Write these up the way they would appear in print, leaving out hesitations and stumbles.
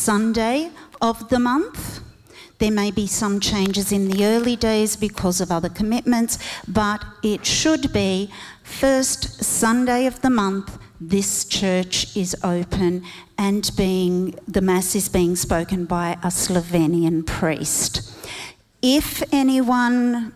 Sunday of the month. There may be some changes in the early days because of other commitments, but it should be first Sunday of the month. This church is open and the Mass is being spoken by a Slovenian priest. If anyone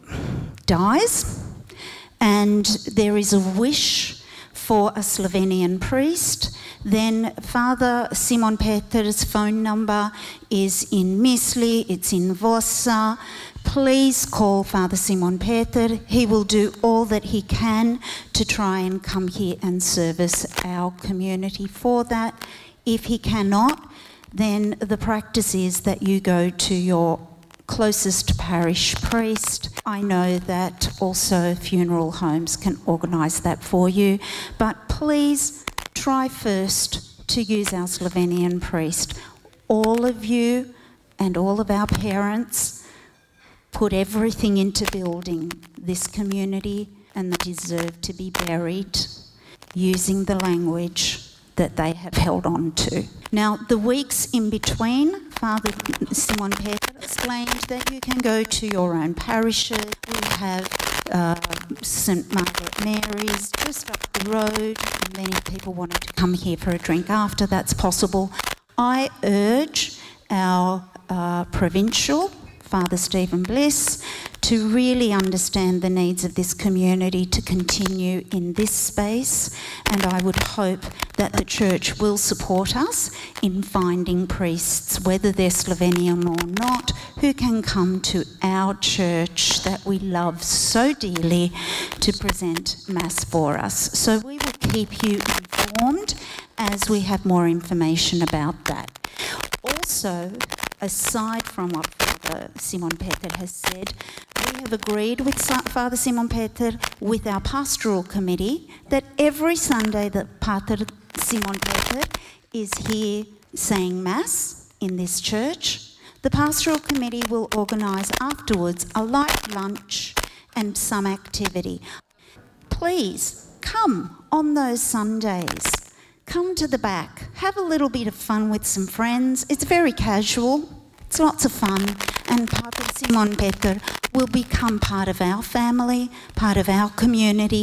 dies and there is a wish for a Slovenian priest, then Father Simon Peter's phone number is in Misli, it's in Vossa. Please call Father Simon Peter. He will do all that he can to try and come here and service our community for that. If he cannot, then the practice is that you go to your closest parish priest. I know that also funeral homes can organise that for you, but please try first to use our Slovenian priest. All of you and all of our parents put everything into building this community, and they deserve to be buried using the language that they have held on to. Now, the weeks in between, Father Simon Peter explained that you can go to your own parishes. We have St Margaret Mary's just up the road, and many people wanted to come here for a drink after. That's possible. I urge our provincial, Father Stephen Bliss, to really understand the needs of this community to continue in this space, and I would hope that the church will support us in finding priests, whether they're Slovenian or not, who can come to our church that we love so dearly to present Mass for us. So we will keep you informed as we have more information about that. Also, aside from what Father Simon Peter has said, we have agreed with Father Simon Peter, with our pastoral committee, that every Sunday that Pater Simon Peter is here saying Mass in this church, the pastoral committee will organise afterwards a light lunch and some activity. Please come on those Sundays. Come to the back, have a little bit of fun with some friends. It's very casual, it's lots of fun, and Pater Simon Peter will become part of our family, part of our community.